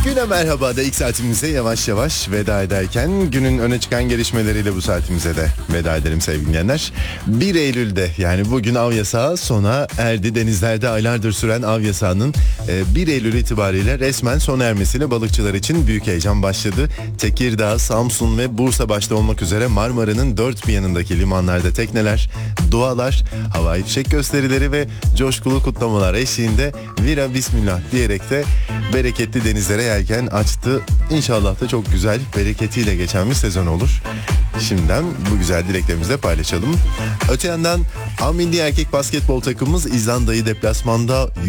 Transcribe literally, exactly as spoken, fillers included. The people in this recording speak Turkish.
Güne merhaba da ilk saatimize yavaş yavaş veda ederken günün öne çıkan gelişmeleriyle bu saatimize de veda edelim sevgili dinleyenler. bir Eylül'de yani bugün av yasağı sona erdi. Denizlerde aylardır süren av yasağının bir Eylül itibariyle resmen sona ermesiyle balıkçılar için büyük heyecan başladı. Tekirdağ, Samsun ve Bursa başta olmak üzere Marmara'nın dört bir yanındaki limanlarda tekneler, dualar, havai fişek gösterileri ve coşkulu kutlamalar eşliğinde vira bismillah diyerek de bereketli denizlere yelken açtı. İnşallah da çok güzel, bereketiyle geçen bir sezon olur. Şimdiden bu güzel dileklerimizi de paylaşalım. Öte yandan A Milli Erkek Basketbol takımımız İzlanda'yı deplasmanda